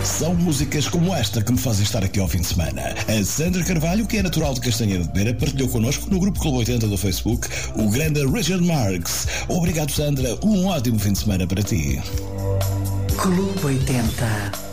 São músicas como esta que me fazem estar aqui ao fim de semana. A Sandra Carvalho, que é natural de Castanheira de Beira, partilhou connosco no grupo Clube 80 do Facebook o grande Richard Marx. Obrigado, Sandra. Um ótimo fim de semana para ti. Clube 80.